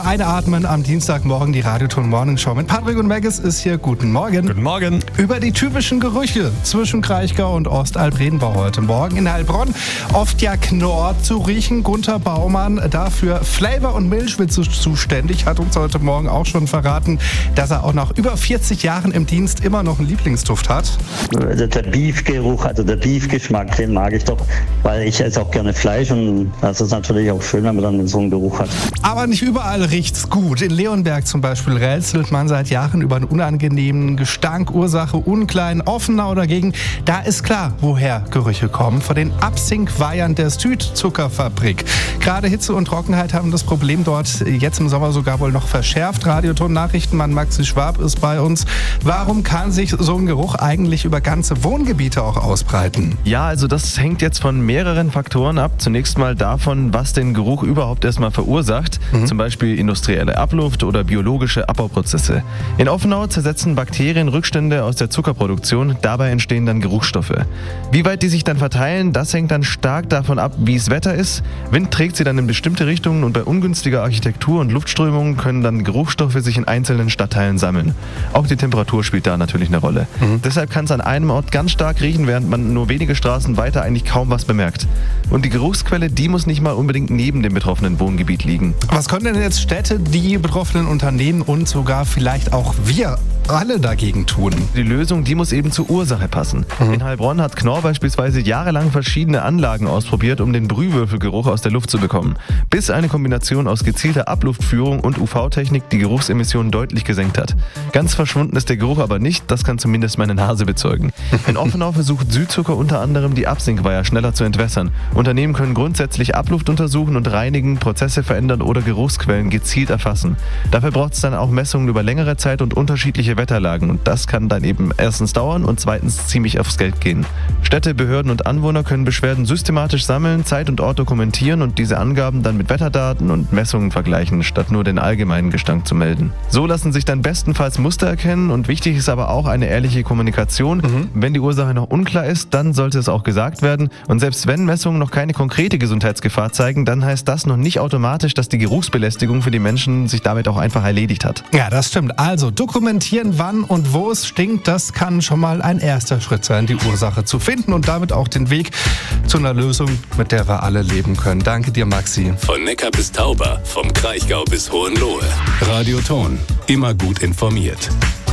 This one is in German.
Einatmen am Dienstagmorgen die Radioton Morning Show mit Patrick und Maggis ist hier. Guten Morgen. Guten Morgen. Über die typischen Gerüche zwischen Kraichgau und Ostalb reden wir heute Morgen. In Heilbronn oft ja Knorr zu riechen. Gunther Baumann, dafür Flavor und Milchwitze zuständig, hat uns heute Morgen auch schon verraten, dass er auch nach über 40 Jahren im Dienst immer noch einen Lieblingsduft hat. Der Beefgeruch, also der Beefgeschmack, den mag ich doch, weil ich esse auch gerne Fleisch und das ist natürlich auch schön, wenn man dann so einen Geruch hat. Aber nicht überall riecht's gut. In Leonberg zum Beispiel rätselt man seit Jahren über einen unangenehmen Gestank, Ursache unklar. Offenau dagegen, da ist klar, woher Gerüche kommen. Von den Absinkweihern der Südzuckerfabrik. Gerade Hitze und Trockenheit haben das Problem dort jetzt im Sommer sogar wohl noch verschärft. Radioton-Nachrichtenmann Maxi Schwab ist bei uns. Warum kann sich so ein Geruch eigentlich über ganze Wohngebiete auch ausbreiten? Ja, also das hängt jetzt von mehreren Faktoren ab. Zunächst mal davon, was den Geruch überhaupt erstmal verursacht. Zum Beispiel industrielle Abluft oder biologische Abbauprozesse. In Offenau zersetzen Bakterien Rückstände aus der Zuckerproduktion. Dabei entstehen dann Geruchsstoffe. Wie weit die sich dann verteilen, das hängt dann stark davon ab, wie es Wetter ist. Wind trägt sie dann in bestimmte Richtungen und bei ungünstiger Architektur und Luftströmungen können dann Geruchsstoffe sich in einzelnen Stadtteilen sammeln. Auch die Temperatur spielt da natürlich eine Rolle. Deshalb kann es an einem Ort ganz stark riechen, während man nur wenige Straßen weiter eigentlich kaum was bemerkt. Und die Geruchsquelle, die muss nicht mal unbedingt neben dem betroffenen Wohngebiet liegen. Was können denn jetzt Städte, die betroffenen Unternehmen und sogar vielleicht auch wir alle dagegen tun? Die Lösung, die muss eben zur Ursache passen. In Heilbronn hat Knorr beispielsweise jahrelang verschiedene Anlagen ausprobiert, um den Brühwürfelgeruch aus der Luft zu bekommen. Bis eine Kombination aus gezielter Abluftführung und UV-Technik die Geruchsemissionen deutlich gesenkt hat. Ganz verschwunden ist der Geruch aber nicht, das kann zumindest meine Nase bezeugen. In Offenau versucht Südzucker unter anderem die Absinkweiher schneller zu entwässern. Unternehmen können grundsätzlich Abluft untersuchen und reinigen, Prozesse verändern oder Geruchsquellen gezielt erfassen. Dafür braucht es dann auch Messungen über längere Zeit und unterschiedliche Wetterlagen und das kann dann eben erstens dauern und zweitens ziemlich aufs Geld gehen. Städte, Behörden und Anwohner können Beschwerden systematisch sammeln, Zeit und Ort dokumentieren und diese Angaben dann mit Wetterdaten und Messungen vergleichen, statt nur den allgemeinen Gestank zu melden. So lassen sich dann bestenfalls Muster erkennen und wichtig ist aber auch eine ehrliche Kommunikation. Wenn die Ursache noch unklar ist, dann sollte es auch gesagt werden und selbst wenn Messungen noch keine konkrete Gesundheitsgefahr zeigen, dann heißt das noch nicht automatisch, dass die Geruchsbelästigung für die Menschen sich damit auch einfach erledigt hat. Ja, das stimmt. Also dokumentieren, wann und wo es stinkt, das kann schon mal ein erster Schritt sein, die Ursache zu finden und damit auch den Weg zu einer Lösung, mit der wir alle leben können. Danke dir, Maxi. Von Neckar bis Tauber, vom Kraichgau bis Hohenlohe. Radioton, immer gut informiert.